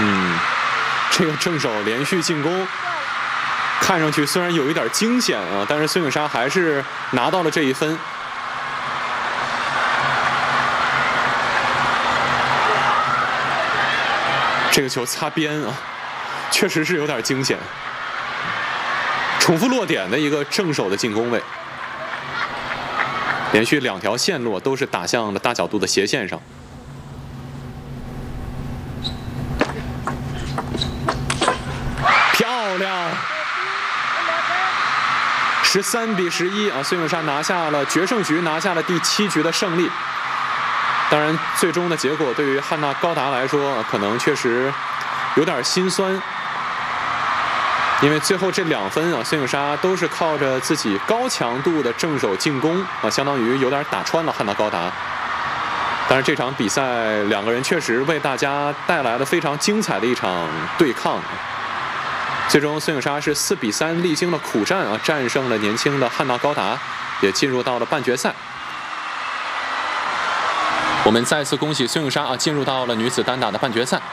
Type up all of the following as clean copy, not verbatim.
这个正手连续进攻，看上去虽然有一点惊险啊，但是孙颖莎还是拿到了这一分。这个球擦边啊，确实是有点惊险。重复落点的一个正手的进攻位，连续2条线落都是打向了大角度的斜线上。漂亮，13比11啊！孙颖莎拿下了决胜局，拿下了第7局的胜利。当然，最终的结果对于汉娜高达来说，可能确实有点心酸，因为最后这2分啊，孙颖莎都是靠着自己高强度的正手进攻啊，相当于有点打穿了汉娜高达。但是这场比赛2个人确实为大家带来了非常精彩的一场对抗。最终，孙颖莎是4比3历经了苦战啊，战胜了年轻的汉娜高达，也进入到了半决赛。我们再次恭喜孙颖莎啊，进入到了女子单打的半决赛。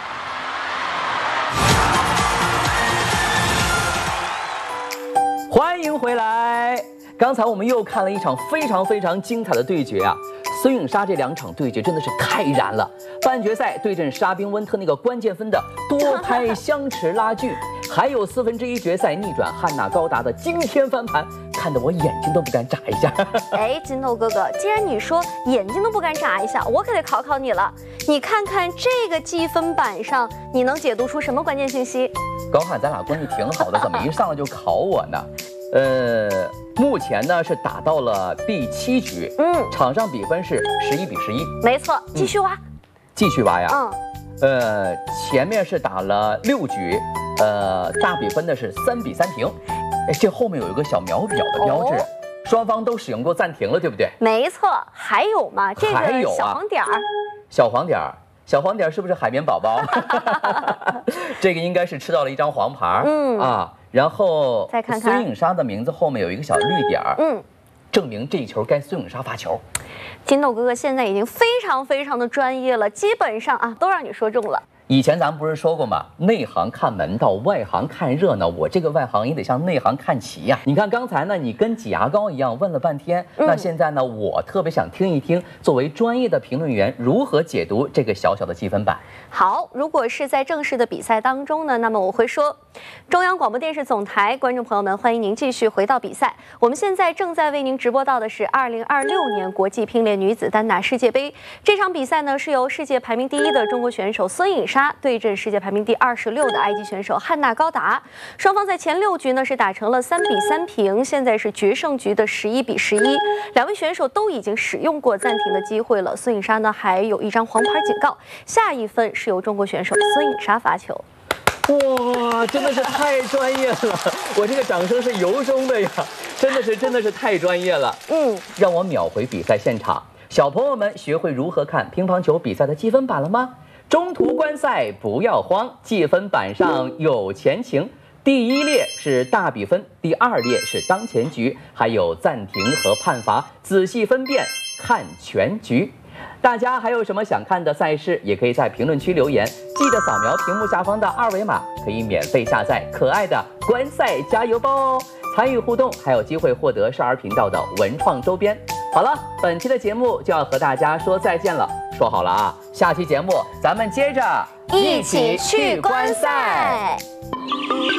欢迎回来！刚才我们又看了一场非常精彩的对决啊。孙颖莎这2场对决真的是太燃了，半决赛对阵沙宾温特那个关键分的多拍相持拉锯，还有1/4决赛逆转汉娜高达的惊天翻盘，看得我眼睛都不敢眨一下。 哎，金豆哥哥，既然你说眼睛都不敢眨一下，我可得考考你了。你看看这个积分板上，你能解读出什么关键信息？ 高汉，咱俩关系挺好的，怎么一上来就考我呢？目前呢是打到了第7局，场上比分是11比11。没错，继续挖，继续挖呀。前面是打了6局，大比分的是3比3平。哎，这后面有一个小秒表的标志，双方都使用过暂停了，对不对？ 没错，还有吗？这个小黄点儿， 小黄点儿。小黄点是不是海绵宝宝？这个应该是吃到了一张黄牌。然后再看看孙颖莎的名字后面有一个小绿点儿，证明这一球该孙颖莎发球。 金豆哥哥现在已经非常的专业了，基本上啊都让你说中了。 以前咱们不是说过吗？内行看门道，外行看热闹。我这个外行也得向内行看齐呀。你看刚才呢，你跟挤牙膏一样问了半天，那现在呢，我特别想听一听，作为专业的评论员如何解读这个小小的积分板。 好，如果是在正式的比赛当中呢，那么我会说，中央广播电视总台观众朋友们，欢迎您继续回到比赛。我们现在正在为您直播到的是2026年国际乒联女子单打世界杯。这场比赛呢，是由世界排名第1的中国选手孙颖莎对阵世界排名第26的埃及选手汉娜高达。双方在前6局呢是打成了3比3平，现在是决胜局的11比11。2位选手都已经使用过暂停的机会了，孙颖莎呢还有一张黄牌警告。下一分是由中国选手孙颖莎发球。 哇，真的是太专业了！我这个掌声是由衷的呀，真的是太专业了。让我秒回比赛现场。小朋友们学会如何看乒乓球比赛的积分板了吗？中途观赛不要慌，积分板上有前情。第1列是大比分，第2列是当前局，还有暂停和判罚，仔细分辨，看全局。大家还有什么想看的赛事，也可以在评论区留言，记得扫描屏幕下方的2维码，可以免费下载可爱的观赛加油包哦！参与互动还有机会获得少儿频道的文创周边。好了，本期的节目就要和大家说再见了，说好了啊，下期节目咱们接着一起去观赛。